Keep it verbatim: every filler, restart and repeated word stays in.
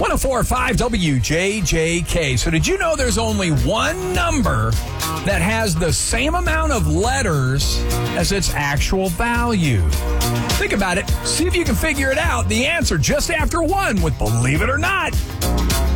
one oh four point five W J J K. So did you know there's only one number that has the same amount of letters as its actual value? Think about it. See if you can figure it out. The answer just after one with Believe It or Not.